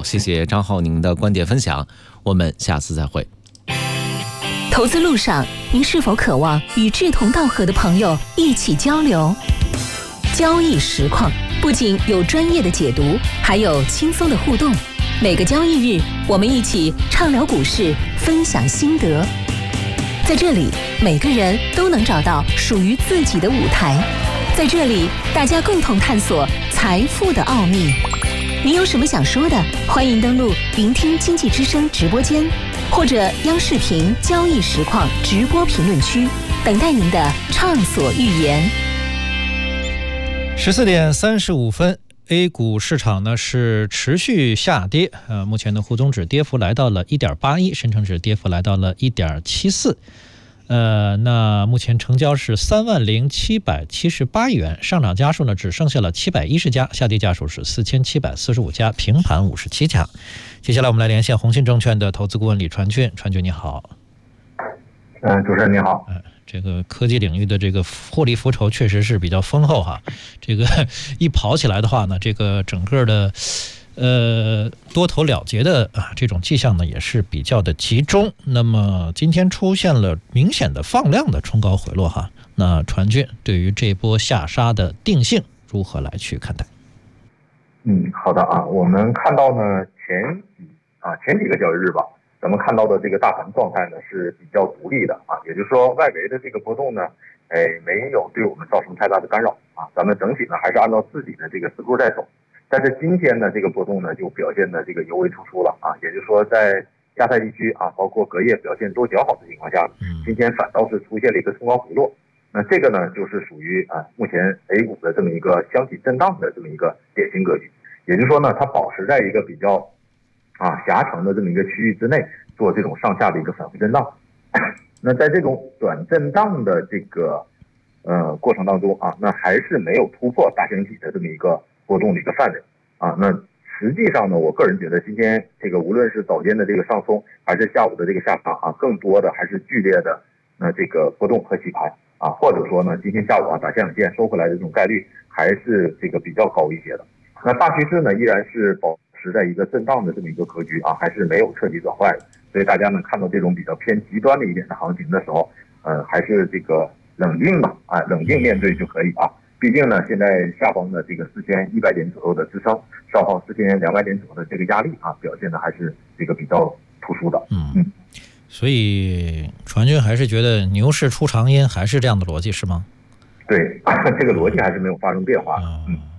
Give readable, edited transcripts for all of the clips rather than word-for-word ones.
谢谢张浩宁的观点分享，我们下次再会。 投资路上，您是否渴望与志同道合的朋友一起交流？交易实况不仅有专业的解读，还有轻松的互动。每个交易日，我们一起畅聊股市，分享心得。在这里，每个人都能找到属于自己的舞台。在这里，大家共同探索财富的奥秘。您有什么想说的？欢迎登录聆听经济之声直播间，或者央视频交易实况直播评论区，等待您的畅所欲言。 14点35分。A 股市场呢是持续下跌，目前的沪综指跌幅来到了 1.81， 深成指跌幅来到了 1.74。那目前成交是30778亿元，上涨家数呢只剩下了710家，下跌家数是4745家，平盘57家。接下来我们来连线红信证券的投资顾问李传俊，传俊你好。 主持人你好。 这个科技领域的这个获利浮筹确实是比较丰厚哈，这个一跑起来的话呢，这个整个的多头了结的这种迹象呢也是比较的集中。那么今天出现了明显的放量的冲高回落哈，那传俊对于这波下杀的定性如何来去看待？ 好的啊，我们看到呢前几个交易日吧，咱们看到的这个大盘状态呢是比较独立的啊，也就是说外围的这个波动呢，没有对我们造成太大的干扰啊，咱们整体呢还是按照自己的这个思路在走。但是今天呢这个波动呢就表现的这个尤为突出了啊，也就是说在亚太地区啊，包括隔夜表现都较好的情况下，今天反倒是出现了一个冲高回落。那这个呢就是属于目前 A 股的这么一个箱体震荡的这么一个典型格局，也就是说呢它保持在一个比较狭长的这么一个区域之内做这种上下的一个反复震荡。那在这种短震荡的这个过程当中啊，那还是没有突破大箱体的这么一个波动的一个范围啊。那实际上呢，我个人觉得今天这个无论是早间的这个上冲，还是下午的这个下杀啊，更多的还是剧烈的这个波动和洗盘啊，或者说呢今天下午打下影线收回来的这种概率还是这个比较高一些的。那大趋势呢依然是保持在一个震荡的这么一个格局啊，还是没有彻底转坏的。所以大家呢看到这种比较偏极端的一点的行情的时候，还是这个冷静吧，冷静面对就可以啊。毕竟呢现在下方的这个4100点左右的支撑，上方4200点左右的这个压力啊，表现的还是这个比较突出的。 所以传俊还是觉得牛市出长阴，还是这样的逻辑是吗？ 对，这个逻辑还是没有发生变化。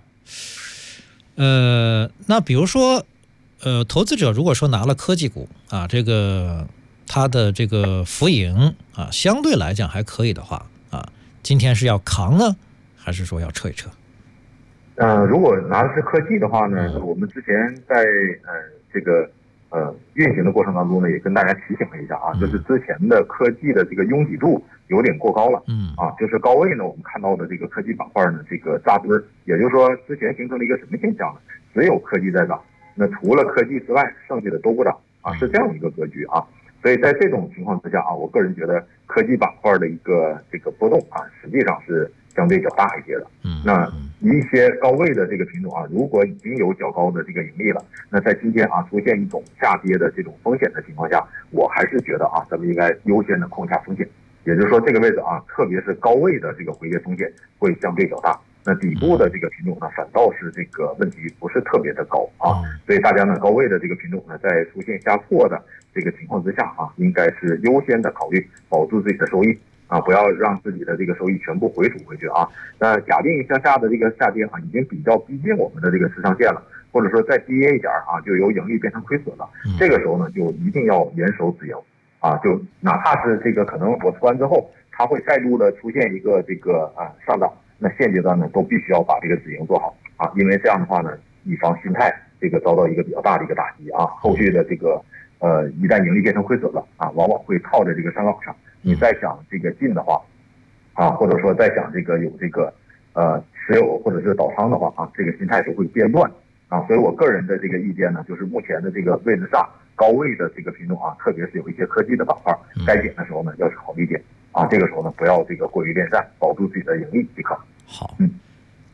那比如说投资者如果说拿了科技股啊，这个它的这个浮盈啊相对来讲还可以的话啊，今天是要扛呢，还是说要撤一撤？ 如果拿的是科技的话呢，我们之前在这个运行的过程当中呢，也跟大家提醒了一下啊，就是之前的科技的这个拥挤度有点过高了，就是高位呢，我们看到的这个科技板块呢，这个扎堆儿，也就是说之前形成了一个什么现象呢？只有科技在涨，那除了科技之外，剩下的都不涨啊，是这样一个格局啊。所以在这种情况之下啊，我个人觉得科技板块的一个这个波动啊，实际上是相对较大一些的。那一些高位的这个品种啊，如果已经有较高的这个盈利了，那在今天啊出现一种下跌的这种风险的情况下，我还是觉得啊，咱们应该优先的控下风险。也就是说，这个位置啊，特别是高位的这个回跌风险会相对较大。那底部的这个品种呢，反倒是这个问题不是特别的高啊。所以大家呢，高位的这个品种呢，在出现下破的这个情况之下啊，应该是优先的考虑保住自己的收益啊，不要让自己的这个收益全部回吐回去啊。那假定向下的这个下跌啊，已经比较逼近我们的这个支撑线了，或者说再低一点啊，就由盈利变成亏损了。这个时候呢，就一定要严守止盈啊，就哪怕是这个可能我出完之后，它会再度的出现一个这个上涨，那现阶段呢，都必须要把这个止盈做好啊，因为这样的话呢，以防心态这个遭到一个比较大的一个打击啊，后续的这个一旦盈利变成亏损了啊，往往会套在这个山岗上。你再想这个进的话啊，或者说再想这个有这个持有或者是倒仓的话啊，这个心态是会变乱啊。所以我个人的这个意见呢，就是目前的这个位置上高位的这个品种啊，特别是有一些科技的板块，该减的时候呢，要是好一点啊。这个时候呢，不要这个过于恋战，保住自己的盈利即可。 好，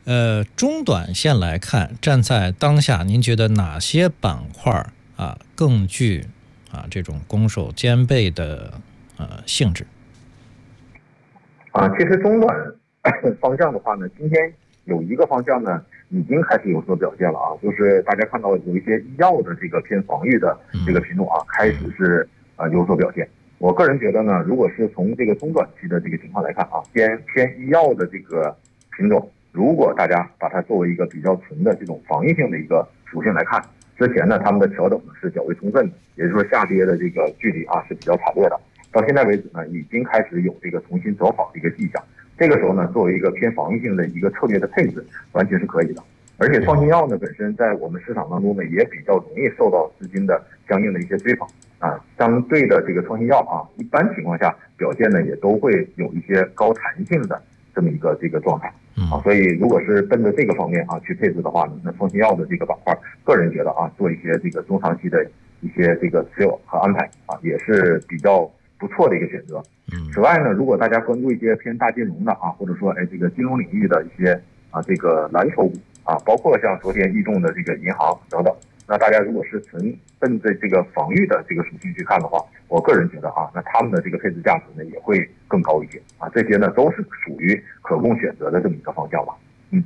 中短线来看，站在当下，您觉得哪些板块更具这种攻守兼备的性质？ 其实中短方向的话呢，今天有一个方向呢已经开始有所表现了啊，就是大家看到有一些医药的这个偏防御的这个品种开始是有所表现。我个人觉得呢，如果是从这个中短期的这个情况来看偏医药的这个品种，如果大家把它作为一个比较纯的这种防御性的一个属性来看，之前呢他们的调整是较为充分的，也就是说下跌的这个距离是比较惨烈的。到现在为止呢，已经开始有这个重新走好的一个迹象。这个时候呢，作为一个偏防御性的一个策略的配置，完全是可以的。而且创新药呢本身在我们市场当中呢，也比较容易受到资金的相应的一些追捧相对的这个创新药一般情况下表现呢也都会有一些高弹性的这么一个这个状态所以如果是奔着这个方面去配置的话呢，那创新药的这个板块，个人觉得做一些这个中长期的一些这个持有和安排也是比较不错的一个选择。此外呢，如果大家关注一些偏大金融的或者说这个金融领域的一些这个蓝筹股包括像昨天异动的这个银行等等，那大家如果是纯奔着这个防御的这个属性去看的话，我个人觉得那他们的这个配置价值呢也会更高一些这些呢都是属于可供选择的这么一个方向吧。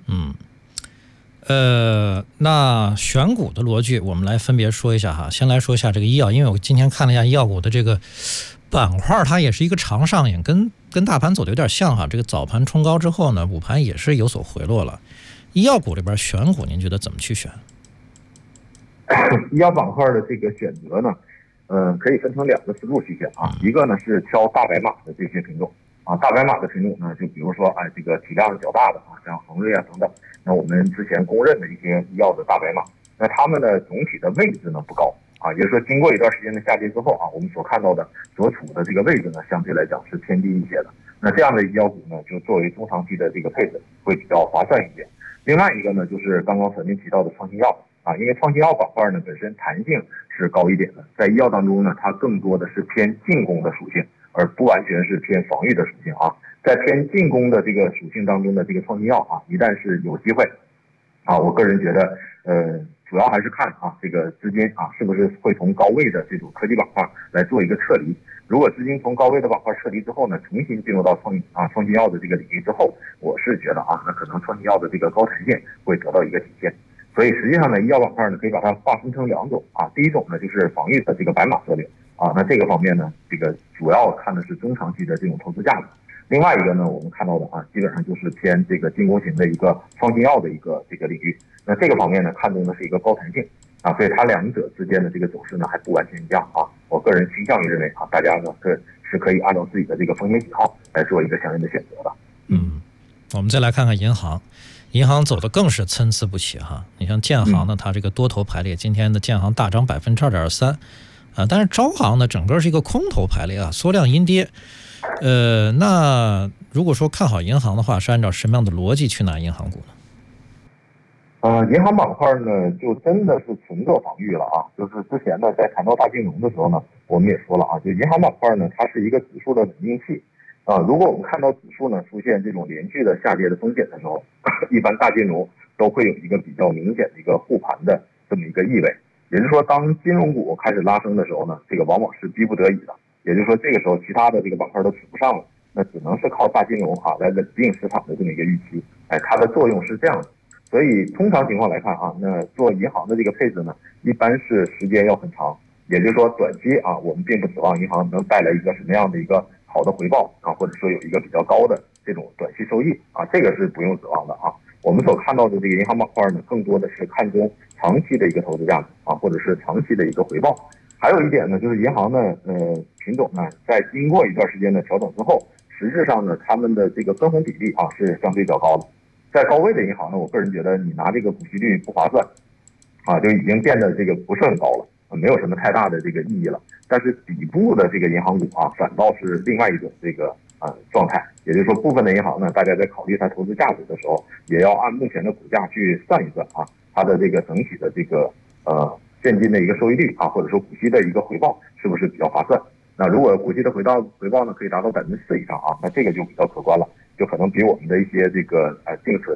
那选股的逻辑我们来分别说一下先来说一下这个医药，因为我今天看了一下医药股的这个板块，它也是一个长上影，跟大盘走的有点像这个早盘冲高之后呢，午盘也是有所回落了。医药股里边选股，您觉得怎么去选？ 医药板块的这个选择呢，可以分成两个思路去选一个呢是挑大白马的这些品种大白马的品种呢，就比如说这个体量较大的像恒瑞等等，那我们之前公认的一些医药的大白马，那他们的总体的位置呢不高也就是说经过一段时间的下跌之后我们所看到的所处的这个位置呢，相对来讲是偏低一些的。那这样的医药股呢，就作为中长期的这个配置会比较划算一点。另外一个呢，就是刚刚前面提到的创新药因为创新药板块呢本身弹性是高一点的，在医药当中呢，它更多的是偏进攻的属性，而不完全是偏防御的属性在偏进攻的这个属性当中的这个创新药一旦是有机会我个人觉得主要还是看这个资金是不是会从高位的这种科技板块来做一个撤离。如果资金从高位的板块撤离之后呢，重新进入到创新药的这个领域之后，我是觉得那可能创新药的这个高弹性会得到一个体现。所以实际上呢，医药板块呢可以把它划分成两种第一种呢就是防御的这个白马策略那这个方面呢，这个主要看的是中长期的这种投资价值。另外一个呢，我们看到的基本上就是偏这个进攻型的一个创新药的一个这个领域。那这个方面呢，看重的是一个高弹性所以它两者之间的这个走势呢还不完全一样我个人倾向于认为大家呢是可以按照自己的这个风险喜好来做一个相应的选择的。 我们再来看看银行，银行走的更是参差不齐你像建行呢，它这个多头排列，今天的建行大涨2.3%但是招行呢整个是一个空头排列缩量阴跌。那如果说看好银行的话，是按照什么样的逻辑去拿银行股呢？ 银行板块呢就真的是纯做防御了就是之前呢在谈到大金融的时候呢，我们也说了就银行板块呢它是一个指数的稳定器如果我们看到指数呢出现这种连续的下跌的风险的时候，一般大金融都会有一个比较明显的一个护盘的这么一个意味。也就是说，当金融股开始拉升的时候呢，这个往往是逼不得已的。也就是说，这个时候其他的这个板块都指不上了，那只能是靠大金融来稳定市场的这么一个预期。它的作用是这样的。所以通常情况来看那做银行的这个配置呢，一般是时间要很长。也就是说，短期我们并不指望银行能带来一个什么样的一个好的回报或者说有一个比较高的这种短期收益这个是不用指望的我们所看到的这个银行板块呢，更多的是看中长期的一个投资价值或者是长期的一个回报。还有一点呢，就是银行呢品种呢，在经过一段时间的调整之后，实质上呢，他们的这个分红比例是相对较高的。在高位的银行呢，我个人觉得你拿这个股息率不划算就已经变得这个不是很高了，没有什么太大的这个意义了。但是底部的这个银行股反倒是另外一种这个状态。也就是说，部分的银行呢，大家在考虑它投资价值的时候，也要按目前的股价去算一算它的这个整体的这个现金的一个收益率或者说股息的一个回报是不是比较划算。那如果股息的回报呢可以达到4%以上那这个就比较可观了，就可能比我们的一些这个定存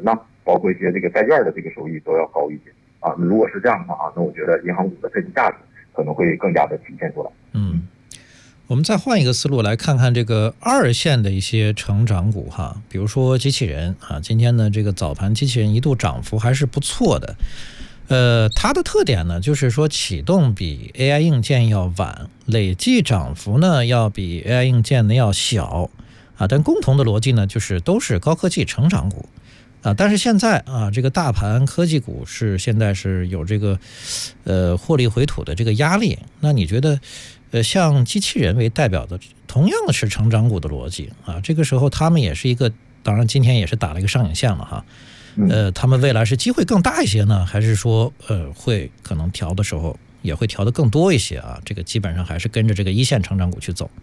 包括一些这个债券的这个收益都要高一些啊。如果是这样的话啊，那我觉得银行股的配置价值可能会更加的体现出来。 我们再换一个思路来看看这个二线的一些成长股哈，比如说机器人啊，今天呢这个早盘机器人一度涨幅还是不错的。它的特点呢，就是说启动比 AI 硬件要晚，累计涨幅呢要比 AI 硬件呢要小啊，但共同的逻辑呢，就是都是高科技成长股啊。但是现在啊，这个大盘科技股现在是有这个获利回吐的这个压力。那你觉得像机器人为代表的，同样是成长股的逻辑啊，这个时候他们也是一个，当然今天也是打了一个上影线了哈。他们未来是机会更大一些呢，还是说会可能调的时候也会调的更多一些啊？这个基本上还是跟着这个一线成长股去走。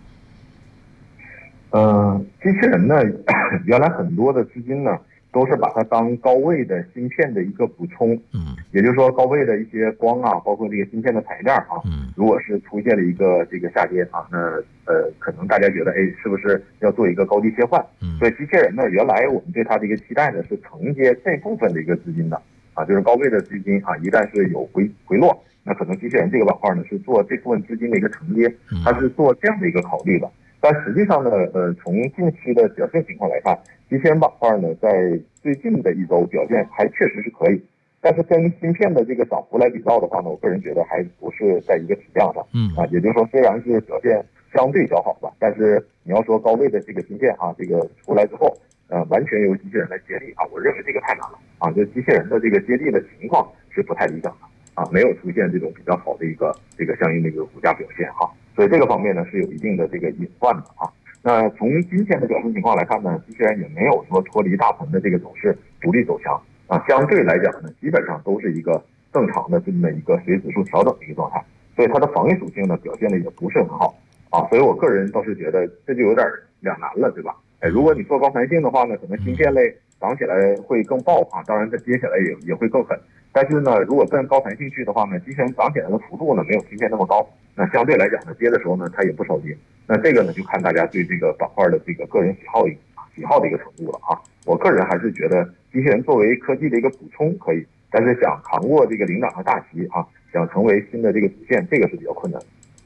机器人呢，原来很多的资金呢都是把它当高位的芯片的一个补充，也就是说高位的一些光啊，包括这个芯片的材料啊，如果是出现了一个这个下跌啊，那可能大家觉得是不是要做一个高低切换？所以机器人呢，原来我们对它的一个期待呢是承接这部分的一个资金的啊，就是高位的资金啊，一旦是有回落，那可能机器人这个板块呢是做这部分资金的一个承接，它是做这样的一个考虑的。但实际上呢，从近期的表现情况来看，机器人板块呢，在最近的一周表现还确实是可以，但是跟芯片的这个涨幅来比较的话呢，我个人觉得还不是在一个体量上，也就是说虽然是表现相对较好吧，但是你要说高位的这个芯片啊，这个出来之后，完全由机器人来接力啊，我认为这个太难了啊，就机器人的这个接力的情况是不太理想的啊，没有出现这种比较好的一个这个相应的一个股价表现哈。所以这个方面呢是有一定的这个隐患的啊。那从今天的表现情况来看呢，机器人也没有说脱离大盘的这个走势独立走强啊，相对来讲呢，基本上都是一个正常的这么一个随指数调整的一个状态，所以它的防御属性呢表现的也不是很好啊。所以我个人倒是觉得这就有点两难了，对吧？如果你做高弹性的话呢，可能芯片类涨起来会更爆啊，当然它跌起来也会更狠。但是呢，如果跟高弹性去的话呢，机器人涨起来的幅度呢没有芯片那么高，那相对来讲呢，跌的时候呢它也不少跌。那这个呢就看大家对这个板块的这个个人喜好的一个程度了啊。我个人还是觉得机器人作为科技的一个补充可以，但是想扛过这个领涨的大旗啊，想成为新的这个主线，这个是比较困难的。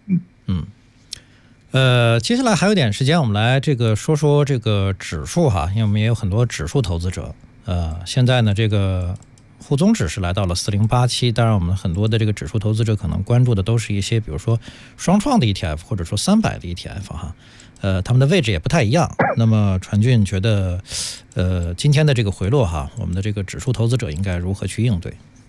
接下来还有点时间，我们来这个说说这个指数哈，因为我们也有很多指数投资者。现在呢，这个沪综指是来到了4087，当然我们很多的这个指数投资者可能关注的都是一些比如说双创的 ETF 或者说300的 ETF 哈，他们的位置也不太一样。那么传俊觉得今天的这个回落哈，我们的这个指数投资者应该如何去应对？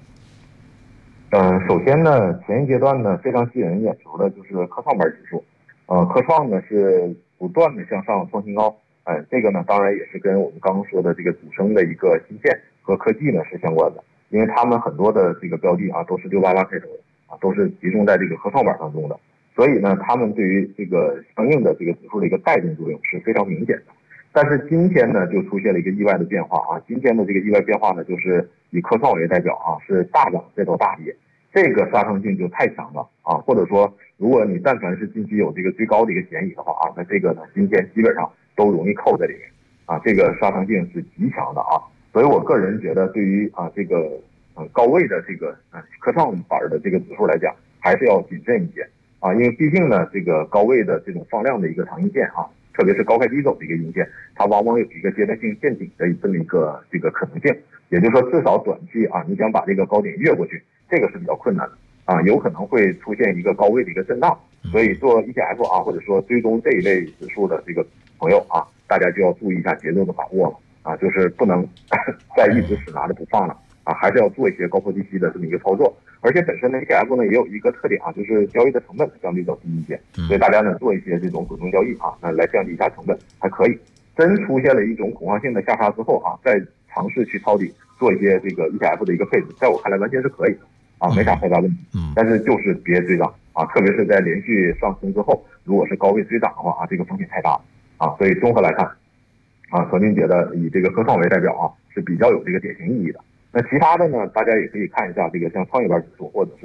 首先呢，前一阶段呢非常吸引人眼球的就是科创板指数，科创呢是不断的向上创新高，这个呢当然也是跟我们刚刚说的这个主升的一个芯片和科技呢是相关的，因为他们很多的这个标的啊都是688开头的啊，都是集中在这个科创板当中的，所以呢他们对于这个相应的这个指数的一个带动作用是非常明显的。但是今天呢就出现了一个意外的变化啊，今天的这个意外变化呢就是以科创为代表啊，是大涨再到大跌，这个杀伤性就太强了啊，或者说如果你但凡是近期有这个追高的一个嫌疑的话啊，那这个呢今天基本上都容易扣在里面啊，这个杀伤性是极强的啊。所以我个人觉得对于这个高位的这个科创板的这个指数来讲，还是要谨慎一些啊，因为毕竟呢这个高位的这种放量的一个长阴线啊，特别是高开低走的一个阴线，它往往有一个阶段性见顶的这么一个这个可能性，也就是说至少短期啊，你想把这个高点越过去，这个是比较困难的啊，有可能会出现一个高位的一个震荡。所以做 ETF 啊，或者说追踪这一类指数的这个朋友啊，大家就要注意一下节奏的把握了啊，就是不能再一直死拿着不放了啊，还是要做一些高抛低吸的这么一个操作。而且本身的 ETF 呢也有一个特点啊，就是交易的成本相对较低一些，所以大家呢做一些这种主动交易啊，那来降低一下成本还可以。真出现了一种恐慌性的下杀之后啊，再尝试去抄底做一些这个 ETF 的一个配置，在我看来完全是可以的啊，没啥太大问题。但是就是别追涨啊，特别是在连续上升之后，如果是高位追涨的话啊，这个风险太大了啊。所以综合来看啊，传俊觉得以这个科创为代表啊是比较有这个典型意义的。那其他的呢，大家也可以看一下这个像创业板指数或者是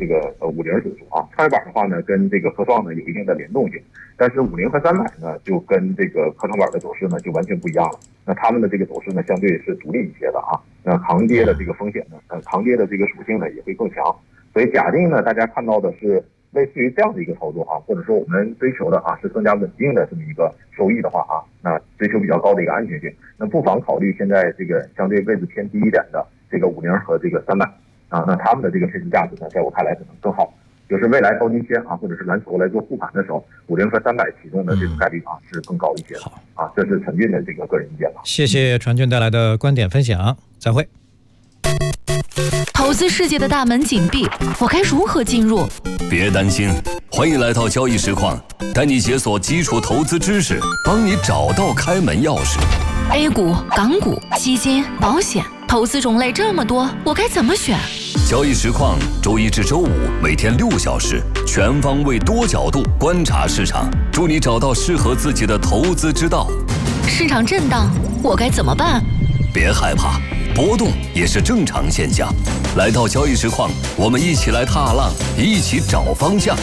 这个50指数啊，创业板的话呢，跟这个科创呢有一定的联动性，但是50和300呢，就跟这个科创板的走势呢就完全不一样了。那他们的这个走势呢，相对是独立一些的啊。那抗跌的这个风险呢，抗跌的这个属性呢也会更强。所以假定呢，大家看到的是类似于这样的一个操作啊，或者说我们追求的啊是更加稳定的这么一个收益的话啊，那追求比较高的一个安全性，那不妨考虑现在这个相对位置偏低一点的这个50和这个300啊，那他们的这个配置价值呢，在我看来可能更好。就是未来高低切啊，或者是蓝筹来做护盘的时候，50和300启动的这种概率啊是更高一些的。好啊，这是陈俊的这个个人意见吧。 谢谢传俊带来的观点分享，再会。 投资世界的大门紧闭，我该如何进入？ 别担心，欢迎来到交易实况，带你解锁基础投资知识，帮你找到开门钥匙。 A 股、港股、基金、保险，投资种类这么多，我该怎么选？ 交易实况，周一至周五每天6小时，全方位多角度观察市场，助你找到适合自己的投资之道。 市场震荡，我该怎么办？ 别害怕，波动也是正常现象。来到交易实况，我们一起来踏浪，一起找方向。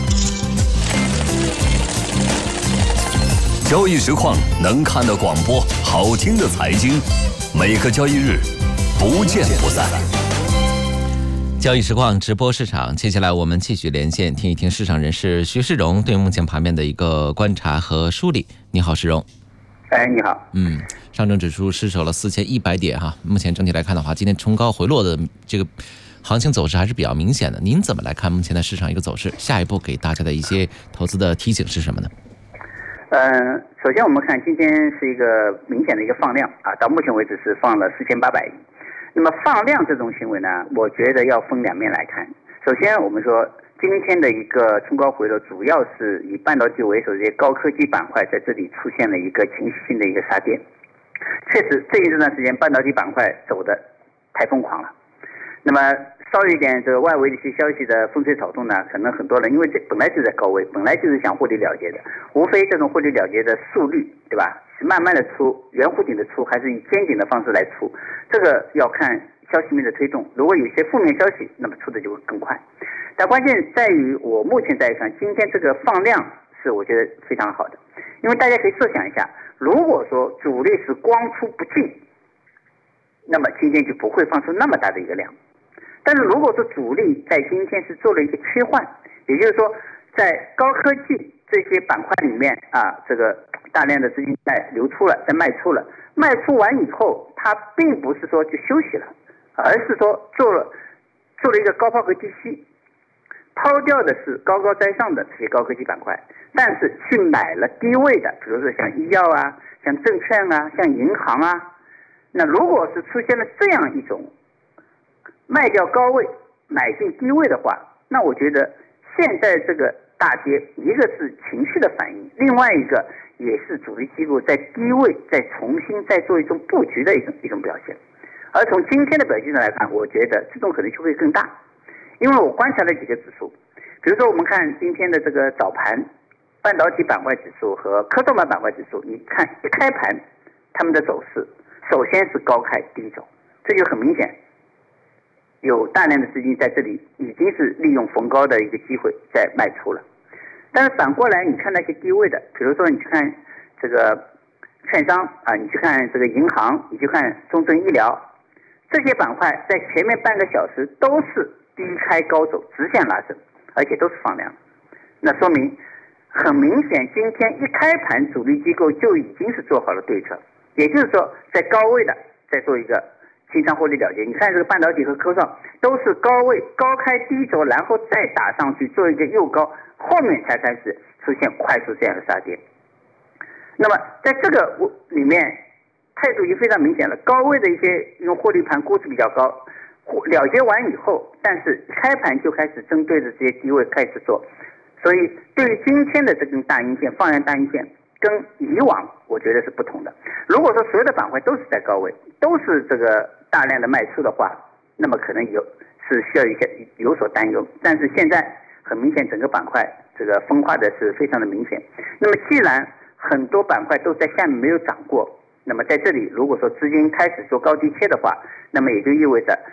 交易实况能看的广播，好听的财经，每个交易日不见不散。 交易实况直播市场，接下来我们继续连线，听一听市场人士徐世荣对目前盘面的一个观察和梳理。你好，世荣。 你好。 上证指数失守了4100点哈，目前整体来看的话，今天冲高回落的这个行情走势还是比较明显的。您怎么来看目前的市场一个走势？下一步给大家的一些投资的提醒是什么呢？ 首先我们看今天是一个明显的一个放量啊，到目前为止是放了4800亿。那么放量这种行为呢，我觉得要分两面来看。首先我们说今天的一个冲高回落，主要是以半导体为首，这些高科技板块在这里出现了一个情绪性的一个杀跌。确实，这段时间半导体板块走的太疯狂了。那么稍有一点这个外围的一些消息的风吹草动呢，可能很多人因为这本来就在高位，本来就是想获利了结的，无非这种获利了结的速率，对吧？是慢慢的出，圆弧顶的出，还是以尖顶的方式来出，这个要看消息面的推动。如果有些负面消息，那么出的就会更快。但关键在于我目前在看，今天这个放量是我觉得非常好的，因为大家可以设想一下，如果说主力是光出不进，那么今天就不会放出那么大的一个量。但是如果说主力在今天是做了一个切换，也就是说在高科技这些板块里面啊，这个大量的资金在流出了，在卖出了，卖出完以后，它并不是说就休息了，而是说做了一个高抛和低吸，抛掉的是高高在上的这些高科技板块，但是去买了低位的，比如说像医药啊、像证券啊、像银行啊。那如果是出现了这样一种卖掉高位买进低位的话，那我觉得现在这个大跌，一个是情绪的反应，另外一个也是主力机构在低位再重新再做一种布局的一种表现。而从今天的表现上来看，我觉得这种可能性会更大，因为我观察了几个指数，比如说我们看今天的这个早盘半导体板块指数和科创板块指数，你看一开盘他们的走势，首先是高开低走，这就很明显有大量的资金在这里已经是利用逢高的一个机会在卖出了。但是反过来你看那些低位的，比如说你去看这个券商啊，你去看这个银行，你去看中证医疗，这些板块在前面半个小时都是低开高走，直线拉升，而且都是放量。那说明很明显今天一开盘主力机构就已经是做好了对策，也就是说在高位的在做一个清仓获利了结。你看这个半导体和科创都是高位高开低走，然后再打上去做一个诱高，后面才开始出现快速这样的杀跌。那么在这个里面态度已经非常明显了，高位的一些用获利盘估值比较高，了结完以后，但是开盘就开始针对着这些低位开始做。所以对于今天的这根大阴线，放量大阴线跟以往我觉得是不同的。如果说所有的板块都是在高位，都是这个大量的卖出的话，那么可能是需要有所担忧。但是现在很明显整个板块这个分化的是非常的明显。那么既然很多板块都在下面没有涨过，那么在这里如果说资金开始做高低切的话，那么也就意味着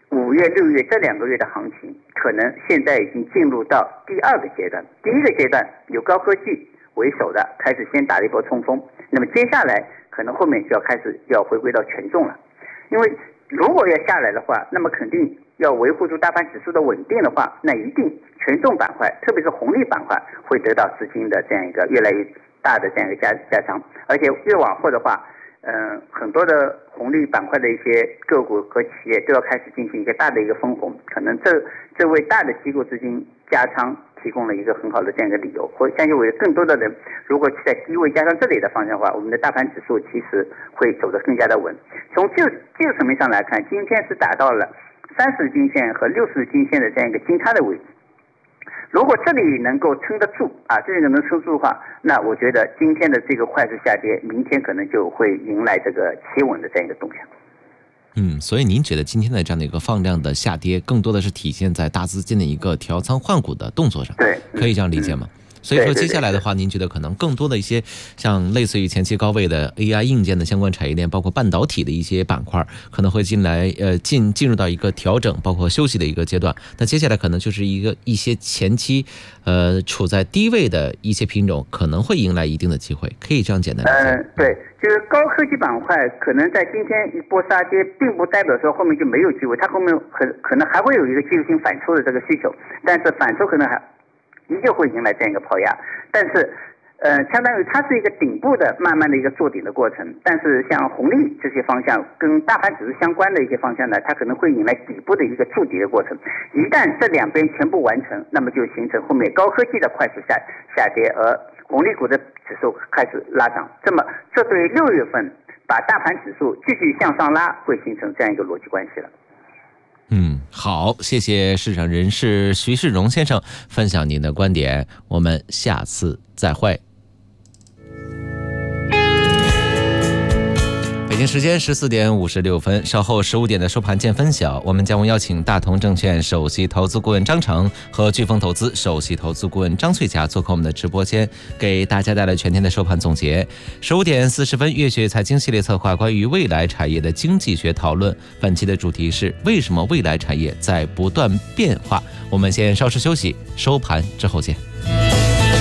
5月、6月这2个月的行情，可能现在已经进入到第2个阶段。第1个阶段有高科技为首的开始先打了一波冲锋，那么接下来可能后面就要开始要回归到权重了。因为如果要下来的话，那么肯定要维护住大盘指数的稳定的话，那一定权重板块，特别是红利板块会得到资金的这样一个越来越大的这样一个加仓，而且越往后的话，很多的红利板块的一些个股和企业都要开始进行一个大的一个分红，可能这为大的机构资金加仓提供了一个很好的这样一个理由。我相信为更多的人如果在低位加上这里的方向的话，我们的大盘指数其实会走得更加的稳。从技术层面上来看，今天是达到了30均线和60均线的这样一个金叉的位置。如果这里能够撑得住这里能撑住的话，那我觉得今天的这个快速下跌，明天可能就会迎来这个企稳的这样一个动向。 所以您觉得今天的这样的一个放量的下跌，更多的是体现在大资金的一个调仓换股的动作上， 对， 可以这样理解吗？所以说接下来的话，您觉得可能更多的一些像类似于前期高位的 AI 硬件的相关产业链，包括半导体的一些板块，可能会进入到一个调整包括休息的一个阶段。那接下来可能就是一些前期处在低位的一些品种可能会迎来一定的机会，可以这样简单理解。 对，就是高科技板块可能在今天一波杀跌，并不代表说后面就没有机会，它后面可能还会有一个技术性反抽的这个需求，但是反抽可能依旧会迎来这样一个抛压，但是相当于它是一个顶部的慢慢的一个做顶的过程，但是像红利这些方向跟大盘指数相关的一些方向呢，它可能会迎来底部的一个筑底的过程。一旦这两边全部完成，那么就形成后面高科技的快速下跌，而红利股的指数开始拉涨。这对于6月份把大盘指数继续向上拉，会形成这样一个逻辑关系了。 好，谢谢市场人士徐世荣先生分享您的观点，我们下次再会。北京时间14点56分，稍后15点的收盘见分晓，我们将会邀请大同证券首席投资顾问张成和飓风投资首席投资顾问张翠霞做客我们的直播间，给大家带来全天的收盘总结。15点40分，月学财经系列策划关于未来产业的经济学讨论，本期的主题是为什么未来产业在不断变化。我们先稍事休息，收盘之后见。